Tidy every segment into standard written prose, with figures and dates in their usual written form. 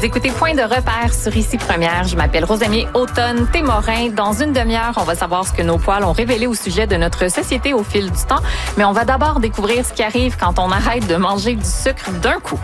Vous écoutez Point de repère sur Ici Première. Je m'appelle Rosamie Automne-Témorin. Dans une demi-heure, on va savoir ce que nos poils ont révélé au sujet de notre société au fil du temps. Mais on va d'abord découvrir ce qui arrive quand on arrête de manger du sucre d'un coup.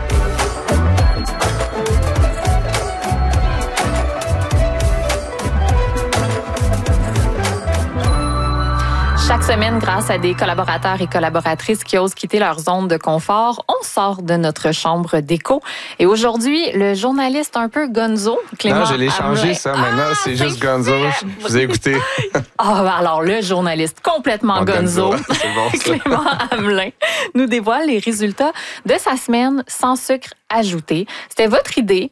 Chaque semaine, grâce à des collaborateurs et collaboratrices qui osent quitter leur zone de confort, on sort de notre chambre d'écho. Et aujourd'hui, le journaliste un peu gonzo, Clément Non, je l'ai changé, ça. Maintenant, c'est juste gonzo. Je vous ai écouté. Alors, le journaliste complètement gonzo, C'est bon, ça. Clément Hamelin, nous dévoile les résultats de sa semaine sans sucre ajouté. C'était votre idée.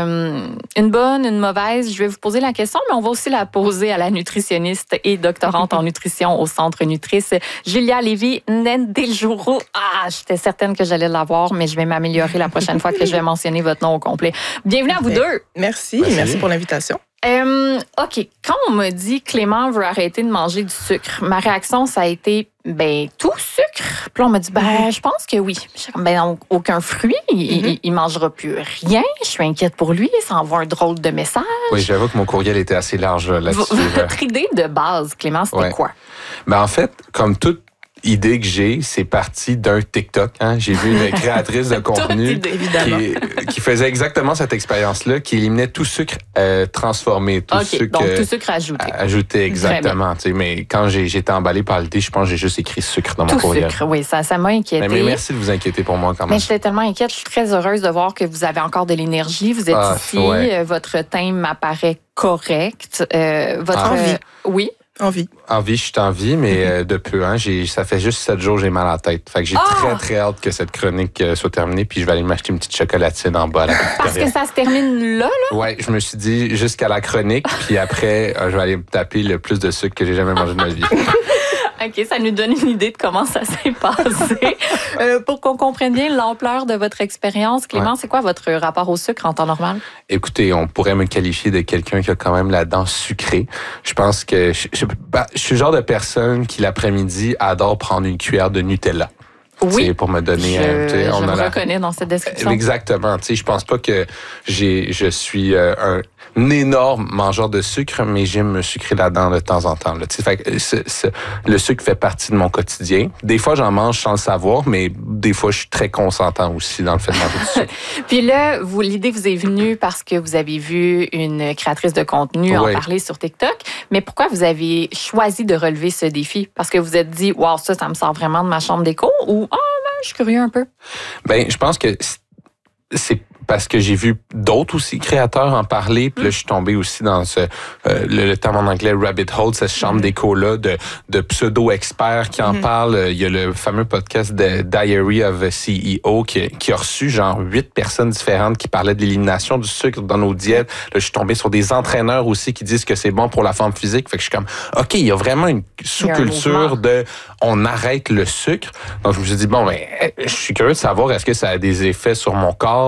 Une bonne, une mauvaise? Je vais vous poser la question, mais on va aussi la poser à la nutritionniste et doctorante en nutrition au Centre Nutrice, Julia Lévy-Ndendeljourou. J'étais certaine que j'allais l'avoir, mais je vais m'améliorer la prochaine fois que je vais mentionner votre nom au complet. Bienvenue à vous deux. Merci pour l'invitation. OK. Quand on m'a dit Clément veut arrêter de manger du sucre, ma réaction, ça a été, tout sucre. Puis là, on m'a dit, je pense que oui. J'étais comme, donc, aucun fruit. Il mangera plus rien. Je suis inquiète pour lui. Ça envoie un drôle de message. Oui, j'avoue que mon courriel était assez large là-dessus. Votre idée de base, Clément, c'était quoi? En fait, comme toute idée que j'ai, c'est parti d'un TikTok. J'ai vu une créatrice de contenu qui faisait exactement cette expérience-là, qui éliminait tout sucre transformé, tout sucre, donc tout sucre ajouté. Ajouté, exactement. Mais quand j'étais emballé par l'idée, je pense que j'ai juste écrit sucre dans mon courriel. Tout sucre, oui, ça m'a inquiété. Mais merci de vous inquiéter pour moi quand même. Mais j'étais tellement inquiète, je suis très heureuse de voir que vous avez encore de l'énergie. Vous êtes ici, votre teint m'apparaît correct. Votre envie. Oui. Envie, je suis en vie, mais de peu. Ça fait juste 7 jours que j'ai mal à la tête. Fait que j'ai très, très hâte que cette chronique soit terminée, puis je vais aller m'acheter une petite chocolatine en bas. Parce que ça se termine là? Oui, je me suis dit jusqu'à la chronique, puis après, je vais aller me taper le plus de sucre que j'ai jamais mangé de ma vie. OK, ça nous donne une idée de comment ça s'est passé. Pour qu'on comprenne bien l'ampleur de votre expérience, Clément, c'est quoi votre rapport au sucre en temps normal? Écoutez, on pourrait me qualifier de quelqu'un qui a quand même la dent sucrée. Je pense que je suis le genre de personne qui, l'après-midi, adore prendre une cuillère de Nutella. Oui, pour me donner je me reconnais dans cette description. Exactement. Je pense pas que je suis un énorme mangeur de sucre, mais j'aime me sucrer la dent de temps en temps. Fait que le sucre fait partie de mon quotidien. Des fois, j'en mange sans le savoir, mais des fois, je suis très consentant aussi dans le fait de manger du sucre. Puis là, l'idée vous est venue parce que vous avez vu une créatrice de contenu en parler sur TikTok. Mais pourquoi vous avez choisi de relever ce défi? Parce que vous êtes dit, wow, ça me sort vraiment de ma chambre d'écho, ou je suis curieux un peu? Je pense que c'est parce que j'ai vu d'autres aussi créateurs en parler, puis là, je suis tombé aussi dans le terme en anglais rabbit hole, cette chambre d'écho-là de pseudo-experts qui en parlent. Il y a le fameux podcast de Diary of a CEO qui a reçu genre 8 personnes différentes qui parlaient de l'élimination du sucre dans nos diètes. Là, je suis tombé sur des entraîneurs aussi qui disent que c'est bon pour la forme physique. Fait que je suis comme, OK, il y a vraiment une sous-culture de on arrête le sucre. Donc, je me suis dit, je suis curieux de savoir est-ce que ça a des effets sur mon corps,